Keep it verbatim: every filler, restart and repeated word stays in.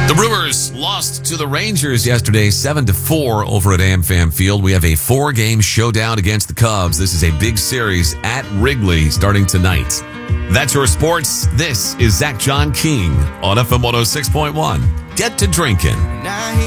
The Brewers lost to the Rangers yesterday, seven to four over at AmFam Field. We have a four-game showdown against the Cubs. This is a big series at Wrigley starting tonight. That's your sports. This is Zach John King on F M one oh six point one. Get to drinking.